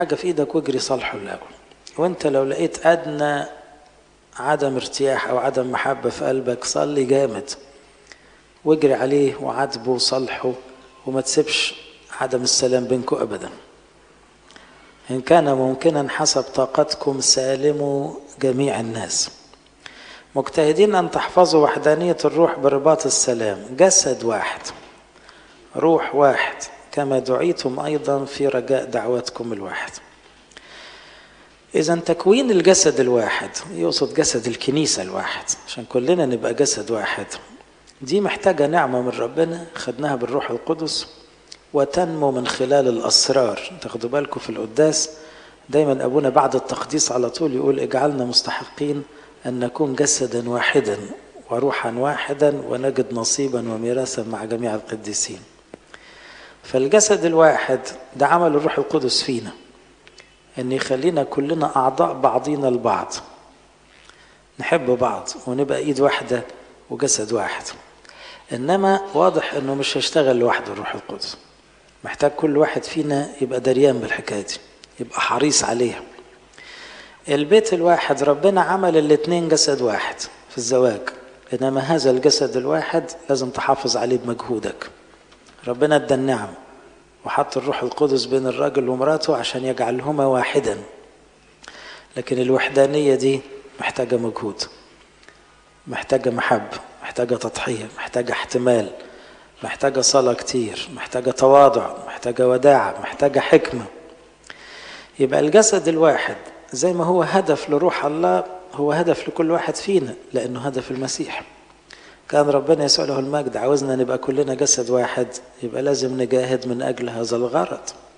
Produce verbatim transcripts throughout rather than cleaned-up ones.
حاجة في ايدك واجري صالحه الأول. وانت لو لقيت أدنى عدم ارتياح أو عدم محبة في قلبك صلي جامد واجري عليه وعاتبه وصالحه، وما تسيبش عدم السلام بينكم أبدا. إن كان ممكنا حسب طاقتكم سالموا جميع الناس، مجتهدين أن تحفظوا وحدانية الروح برباط السلام، جسد واحد روح واحد كما دعيتم أيضا في رجاء دعوتكم الواحد. إذا تكوين الجسد الواحد يقصد جسد الكنيسة الواحد، عشان كلنا نبقى جسد واحد. دي محتاجة نعمة من ربنا خدناها بالروح القدس وتنمو من خلال الأسرار. تاخدوا بالكم في القداس دايما أبونا بعد التقديس على طول يقول اجعلنا مستحقين أن نكون جسدا واحدا وروحا واحدا ونجد نصيبا وميراثا مع جميع القديسين. فالجسد الواحد ده عمل الروح القدس فينا، أن يخلينا كلنا أعضاء بعضينا البعض، نحب بعض ونبقى إيد واحدة وجسد واحد. إنما واضح أنه مش هيشتغل لوحده الروح القدس، محتاج كل واحد فينا يبقى دريان بالحكاية دي، يبقى حريص عليها. البيت الواحد ربنا عمل الاتنين جسد واحد في الزواج، إنما هذا الجسد الواحد لازم تحافظ عليه بمجهودك. ربنا ادى النعم وحط الروح القدس بين الراجل ومراته عشان يجعلهما واحدا، لكن الوحدانية دي محتاجة مجهود، محتاجة محبة، محتاجة تضحية، محتاجة احتمال، محتاجة صلاة كتير، محتاجة تواضع، محتاجة وداعة، محتاجة حكمة. يبقى الجسد الواحد زي ما هو هدف لروح الله هو هدف لكل واحد فينا، لأنه هدف المسيح. كان ربنا يسوع له المجد عاوزنا نبقى كلنا جسد واحد، يبقى لازم نجاهد من أجل هذا الغرض.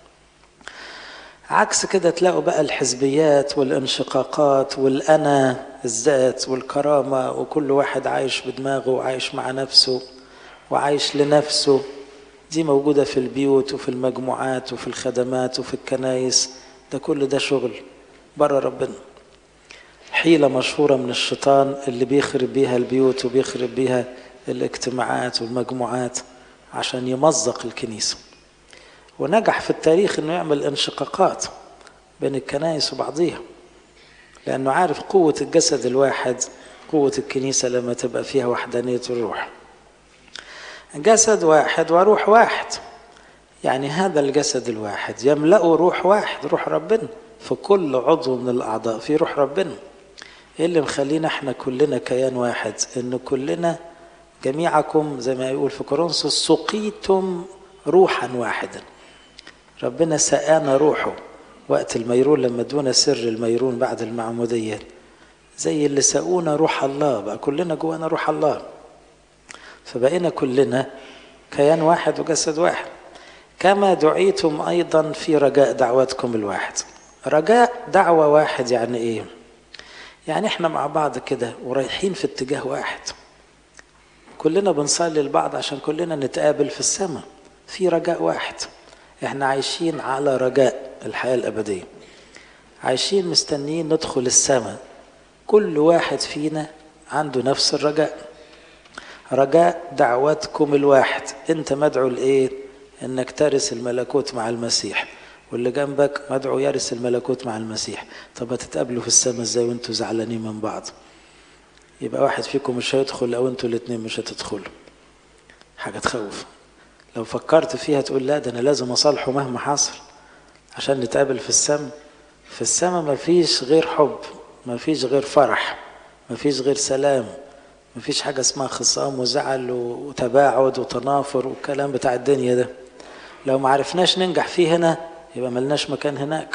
عكس كده تلاقوا بقى الحزبيات والانشقاقات والأنا الذات والكرامة، وكل واحد عايش بدماغه وعايش مع نفسه وعايش لنفسه. دي موجودة في البيوت وفي المجموعات وفي الخدمات وفي الكنائس. ده كل ده شغل بره ربنا، حيلة مشهورة من الشيطان اللي بيخرب بيها البيوت وبيخرب بيها الاجتماعات والمجموعات عشان يمزق الكنيسة. ونجح في التاريخ انه يعمل انشقاقات بين الكنائس وبعضيها، لانه عارف قوة الجسد الواحد، قوة الكنيسة لما تبقى فيها وحدانية الروح. جسد واحد وروح واحد، يعني هذا الجسد الواحد يملأه روح واحد، روح ربنا. في كل عضو من الأعضاء في روح ربنا. ايه اللي مخلينا احنا كلنا كيان واحد؟ ان كلنا جميعكم زي ما يقول في كورنثوس سقيتم روحا واحدا. ربنا سقانا روحه وقت الميرون، لما ادونا سر الميرون بعد المعمودية، زي اللي سقونا روح الله، بقى كلنا جوانا روح الله، فبقينا كلنا كيان واحد وجسد واحد. كما دعيتم أيضا في رجاء دعوتكم الواحد. رجاء دعوة واحد يعني إيه؟ يعني إحنا مع بعض كده ورايحين في اتجاه واحد، كلنا بنصلي لبعض عشان كلنا نتقابل في السماء في رجاء واحد. إحنا عايشين على رجاء الحياة الأبدية، عايشين مستنيين ندخل السماء. كل واحد فينا عنده نفس الرجاء. رجاء دعوتكم الواحد، انت مدعو لايه؟ انك ترث الملكوت مع المسيح، واللي جنبك مدعو يرث الملكوت مع المسيح. طب هتتقابلوا في السماء ازاي وانتوا زعلانين من بعض؟ يبقى واحد فيكم مش هيدخل او انتوا الاثنين مش هتدخلوا. حاجة تخوف. لو فكرت فيها تقول لا ده انا لازم اصالحه مهما حصل عشان نتقابل في السماء. في السماء مفيش غير حب، مفيش غير فرح، مفيش غير سلام، مفيش حاجة اسمها خصام وزعل وتباعد وتنافر والكلام بتاع الدنيا ده. لو ما عرفناش ننجح فيه هنا يبقى ملناش مكان هناك.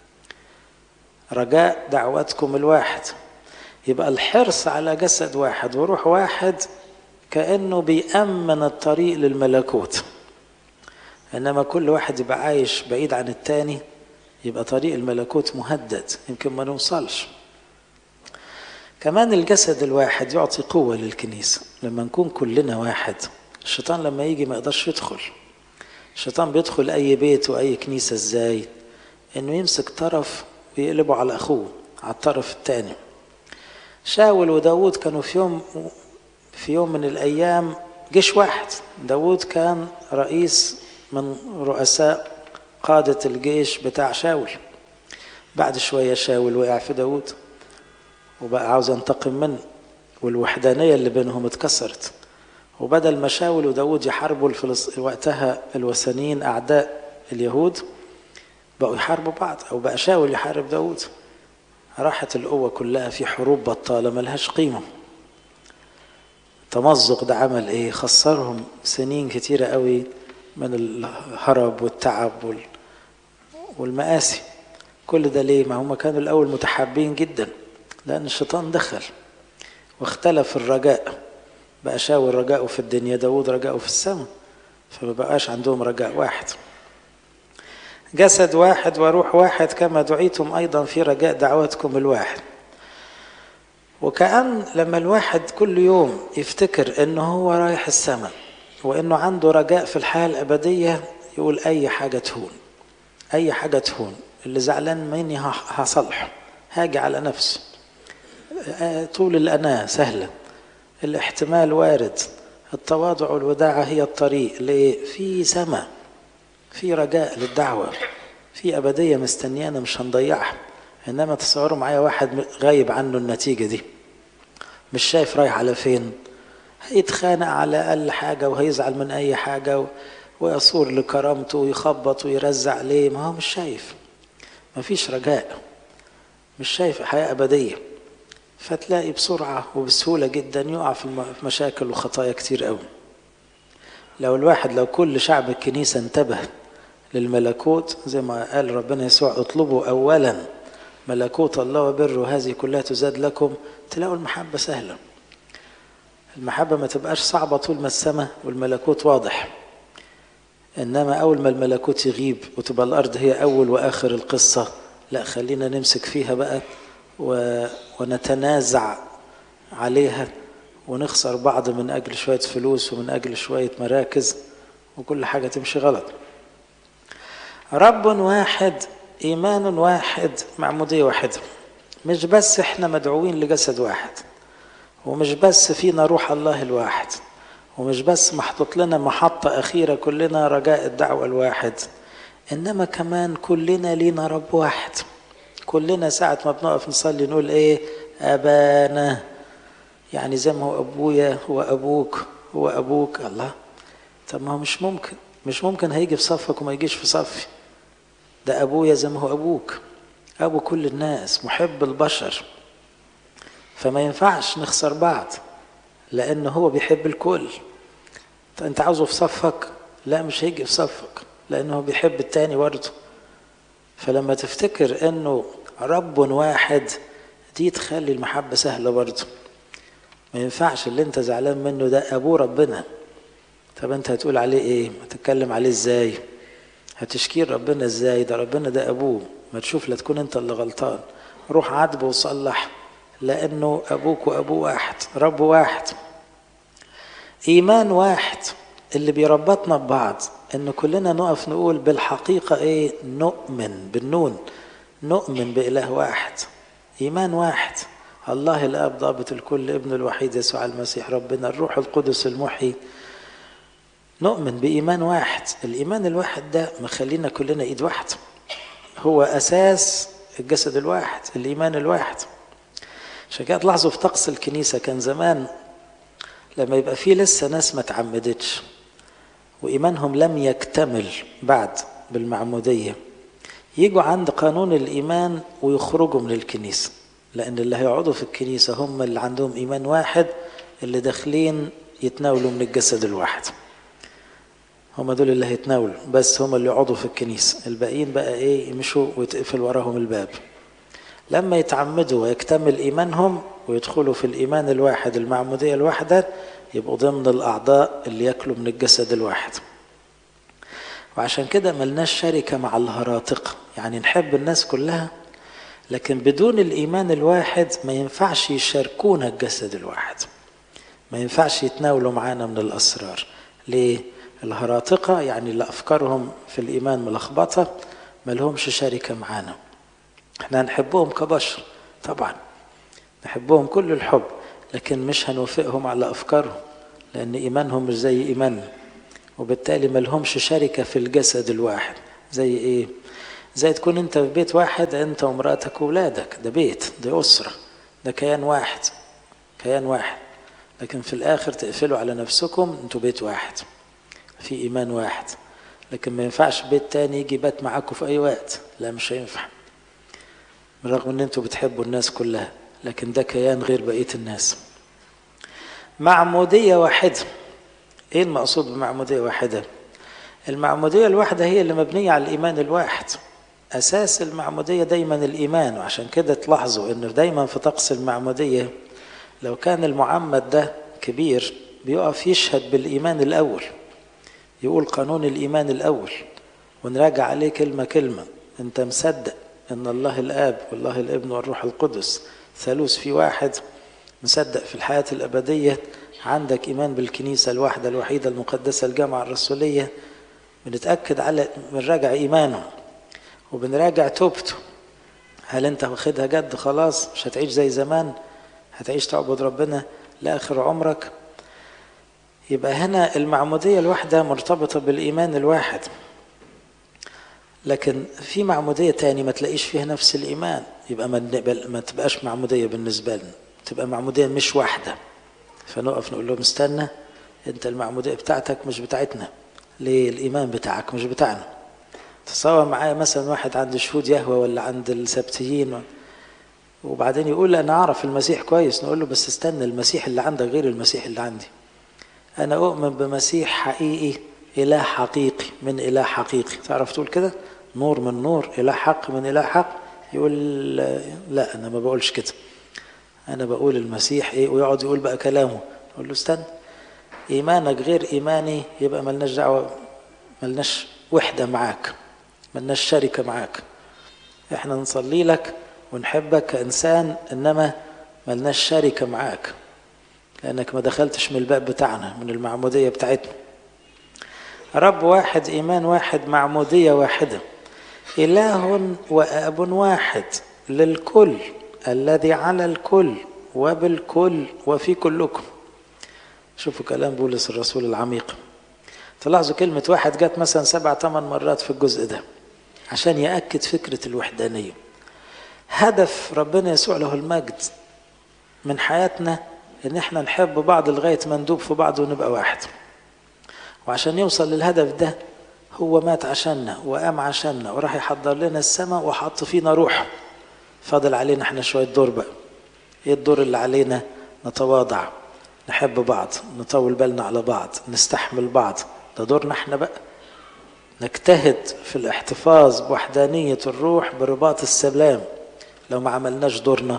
رجاء دعوتكم الواحد، يبقى الحرص على جسد واحد وروح واحد كأنه بيأمن الطريق للملكوت. إنما كل واحد يبقى عايش بعيد عن التاني يبقى طريق الملكوت مهدد، يمكن ما نوصلش. كمان الجسد الواحد يعطي قوة للكنيسة. لما نكون كلنا واحد الشيطان لما يجي ما يقدرش يدخل. الشيطان بيدخل أي بيت وأي كنيسة ازاي؟ إنه يمسك طرف ويقلبه على أخوه على الطرف الثاني. شاول وداود كانوا في يوم في يوم من الأيام جيش واحد. داود كان رئيس من رؤساء قادة الجيش بتاع شاول، بعد شوية شاول وقع في داود وبقى عاوز ينتقم منه، والوحدانية اللي بينهم اتكسرت، وبدل ما شاول وداود يحاربوا الفلس... وقتها الوثنيين أعداء اليهود بقوا يحاربوا بعض، أو بقى شاول يحارب داود. راحت القوة كلها في حروب بطالة ملهاش قيمة. التمزق ده عمل ايه؟ خسرهم سنين كتيرة قوي من الهرب والتعب وال... والمآسي. كل ده ليه؟ ما هم كانوا الأول متحابين جدا، لأن الشيطان دخل واختلف الرجاء، بقى شاول رجاءه في الدنيا، داود رجاءه في السماء، فما بقاش عندهم رجاء واحد. جسد واحد وروح واحد كما دعيتم أيضا في رجاء دعوتكم الواحد. وكأن لما الواحد كل يوم يفتكر انه هو رايح السماء وانه عنده رجاء في الحياة الأبدية، يقول اي حاجة تهون، اي حاجة تهون، اللي زعلان مني هصلحه، هاجي على نفسه، طول الأناة سهلة، الاحتمال وارد، التواضع والوداعة هي الطريق ليه؟ في سماء، في رجاء للدعوة، في أبدية مستنيانا مش هنضيعها. إنما تصوروا معايا واحد غايب عنه النتيجة دي، مش شايف رايح على فين، هيتخانق على أقل حاجة وهيزعل من أي حاجة ويصور لكرامته ويخبط ويرزع ليه، ما هو مش شايف، ما فيش رجاء، مش شايف حياة أبدية. فتلاقي بسرعة وبسهولة جدا يقع في مشاكل وخطايا كتير قوي. لو الواحد لو كل شعب الكنيسة انتبه للملكوت زي ما قال ربنا يسوع اطلبوا أولا ملكوت الله وبره هذه كلها تزاد لكم، تلاقوا المحبة سهلة. المحبة ما تبقاش صعبة طول ما السماء والملكوت واضح. إنما أول ما الملكوت يغيب وتبقى الأرض هي أول وآخر القصة، لا خلينا نمسك فيها بقى و... ونتنازع عليها ونخسر بعض من أجل شوية فلوس ومن أجل شوية مراكز، وكل حاجة تمشي غلط. رب واحد، إيمان واحد، معمودية واحدة. مش بس إحنا مدعوين لجسد واحد، ومش بس فينا روح الله الواحد، ومش بس محطوط لنا محطة أخيرة كلنا رجاء الدعوة الواحد، إنما كمان كلنا لينا رب واحد. كلنا ساعة ما بنقف نصلي نقول إيه؟ أبانا، يعني زي ما هو أبويا هو أبوك هو أبوك. الله، طب ما هو مش ممكن، مش ممكن هيجي في صفك وما يجيش في صفي. ده أبويا زي ما هو أبوك، أبو كل الناس، محب البشر، فما ينفعش نخسر بعض لأنه هو بيحب الكل. أنت عاوزه في صفك؟ لا، مش هيجي في صفك لأنه بيحب التاني برضه. فلما تفتكر أنه رب واحد دي تخلي المحبة سهلة برضه. ما ينفعش اللي انت زعلان منه ده أبوه ربنا، طب انت هتقول عليه ايه؟ هتتكلم عليه ازاي؟ هتشكير ربنا ازاي؟ ده ربنا ده أبوه. ما تشوف لا تكون انت اللي غلطان، روح عاتبه وصلح، لأنه أبوك وأبوه واحد، رب واحد، إيمان واحد. اللي بيربطنا ببعض إن كلنا نقف نقول بالحقيقة إيه؟ نؤمن بالنون، نؤمن بإله واحد، إيمان واحد، الله الآب ضابط الكل، ابن الوحيد يسوع المسيح ربنا، الروح القدس المحيي. نؤمن بإيمان واحد. الإيمان الواحد ده مخلينا كلنا إيد واحد، هو أساس الجسد الواحد، الإيمان الواحد. عشان كده تلاحظوا في طقس الكنيسة كان زمان لما يبقى فيه لسه ناس ما تعمدتش وإيمانهم لم يكتمل بعد بالمعمودية، يجوا عند قانون الإيمان ويخرجوا من الكنيسة، لأن اللي هيقعدوا في الكنيسة هم اللي عندهم إيمان واحد، اللي داخلين يتناولوا من الجسد الواحد، هم دول اللي هيتناولوا، بس هم اللي يقعدوا في الكنيسة. الباقيين بقى إيه؟ يمشوا ويتقفل وراهم الباب. لما يتعمدوا ويكتمل إيمانهم ويدخلوا في الإيمان الواحد، المعمودية الواحدة، يبقوا ضمن الأعضاء اللي يأكلوا من الجسد الواحد. وعشان كده ملناش شركة مع الهراطقة، يعني نحب الناس كلها لكن بدون الإيمان الواحد ما ينفعش يشاركونا الجسد الواحد، ما ينفعش يتناولوا معانا من الأسرار. ليه؟ الهراطقة يعني اللي أفكارهم في الإيمان ملخبطة ما لهمش شركة معانا. احنا هنحبهم كبشر طبعا، نحبهم كل الحب، لكن مش هنوافقهم على أفكارهم لأن إيمانهم مش زي إيماننا، وبالتالي ما لهمش شركة في الجسد الواحد. زي إيه؟ زي تكون انت في بيت واحد، انت ومراتك وولادك، ده بيت، ده أسرة، ده كيان واحد، كيان واحد. لكن في الآخر تقفلوا على نفسكم، انتوا بيت واحد في إيمان واحد. لكن ما ينفعش بيت تاني يجي بات معاكم في أي وقت، لا مش هينفع، بالرغم ان انتوا بتحبوا الناس كلها، لكن ده كيان غير بقية الناس. معمودية واحدة. ايه المقصود بمعمودية واحدة؟ المعمودية الواحدة هي اللي مبنية على الإيمان الواحد. أساس المعمودية دايما الإيمان، وعشان كده تلاحظوا إنه دايما في طقس المعمودية لو كان المعمد ده كبير بيقف يشهد بالإيمان الأول، يقول قانون الإيمان الأول ونراجع عليه كلمة كلمة. أنت مصدق إن الله الآب والله الابن والروح القدس ثالوث في واحد، مصدق في الحياة الأبدية، عندك إيمان بالكنيسة الواحدة الوحيدة المقدسة الجامعة الرسولية. بنتأكد على بنراجع إيمانه وبنراجع توبته. هل أنت واخدها جد خلاص؟ مش هتعيش زي زمان، هتعيش تعبد ربنا لآخر عمرك. يبقى هنا المعمودية الواحدة مرتبطة بالإيمان الواحد. لكن في معمودية تاني ما تلاقيش فيها نفس الإيمان، يبقى ما تبقاش معمودية بالنسبة لنا، تبقى معمودية مش واحدة. فنقف نقول لهم استنى، انت المعمودية بتاعتك مش بتاعتنا. ليه؟ الإيمان بتاعك مش بتاعنا. تصور معايا مثلا واحد عند شهود يهوه ولا عند السبتيين، وبعدين يقول أنا أعرف المسيح كويس، نقول له بس استنى، المسيح اللي عندك غير المسيح اللي عندي. أنا أؤمن بمسيح حقيقي، إله حقيقي من إله حقيقي. تعرف تقول كده؟ نور من نور، إله حق من إله حق. يقول لا أنا ما بقولش كده، أنا بقول المسيح إيه، ويقعد يقول بقى كلامه. أقول له استنى، إيمانك غير إيماني، يبقى ملناش دعوة، ملناش وحدة معاك، ملناش شركة معاك. إحنا نصلي لك ونحبك كإنسان، إنما ملناش شركة معاك، لأنك ما دخلتش من الباب بتاعنا، من المعمودية بتاعتنا. رب واحد، إيمان واحد، معمودية واحدة، إله وآب واحد للكل، الذي على الكل وبالكل وفي كلكم. شوفوا كلام بولس الرسول العميق. تلاحظوا كلمة واحد جت مثلا سبع ثمان مرات في الجزء ده عشان يأكد فكرة الوحدانية. هدف ربنا يسوع له المجد من حياتنا ان احنا نحب بعض لغاية ما ندوب في بعض ونبقى واحد. وعشان يوصل للهدف ده هو مات عشاننا وقام عشاننا وراح يحضر لنا السماء وحط فينا روحه. فاضل علينا احنا شوية دور بقى. ايه الدور اللي علينا؟ نتواضع، نحب بعض، نطول بالنا على بعض، نستحمل بعض. ده دورنا احنا بقى. نجتهد في الاحتفاظ بوحدانية الروح برباط السلام. لو ما عملناش دورنا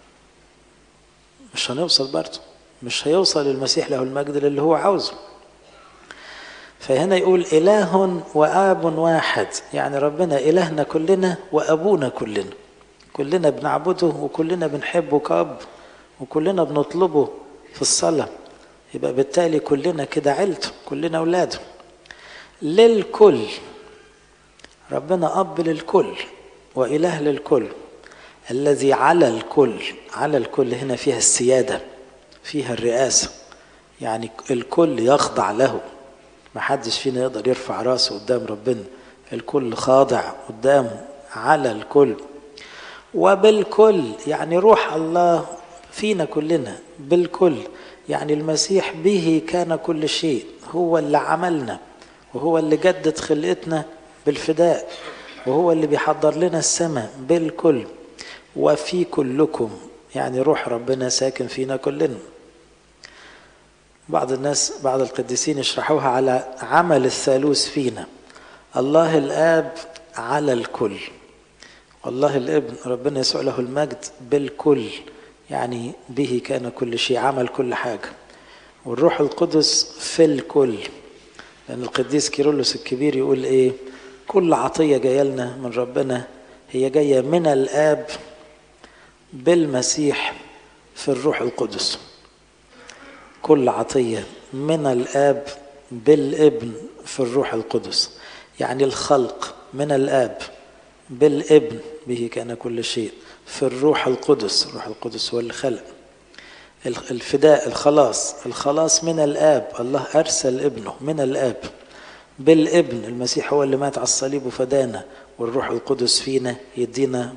مش هنوصل برضه، مش هيوصل المسيح له المجد اللي هو عاوزه. فهنا يقول إله وآب واحد، يعني ربنا إلهنا كلنا وأبونا كلنا، كلنا بنعبده وكلنا بنحبه كأب وكلنا بنطلبه في الصلاة. يبقى بالتالي كلنا كده عيلته، كلنا أولاده. للكل، ربنا أب للكل وإله للكل، الذي على الكل. على الكل هنا فيها السيادة، فيها الرئاسة، يعني الكل يخضع له. ما حدش فينا يقدر يرفع راسه قدام ربنا، الكل خاضع قدامه. على الكل وبالكل، يعني روح الله فينا كلنا. بالكل يعني المسيح به كان كل شيء، هو اللي عملنا وهو اللي جدد خلقتنا بالفداء وهو اللي بيحضر لنا السماء. بالكل وفي كلكم، يعني روح ربنا ساكن فينا كلنا. بعض الناس بعض القديسين يشرحوها على عمل الثالوث فينا. الله الآب على الكل، والله الابن ربنا يسوع له المجد بالكل، يعني به كان كل شيء، عمل كل حاجة. والروح القدس في الكل، لأن القديس كيرلس الكبير يقول إيه؟ كل عطية جاية لنا من ربنا هي جاية من الآب بالمسيح في الروح القدس. كل عطية من الآب بالابن في الروح القدس، يعني الخلق من الآب بالابن به كان كل شيء في الروح القدس. الروح القدس هو اللي خلق. الفداء، الخلاص، الخلاص من الآب، الله أرسل ابنه من الآب بالابن. المسيح هو اللي مات على الصليب وفدانا والروح القدس فينا يدينا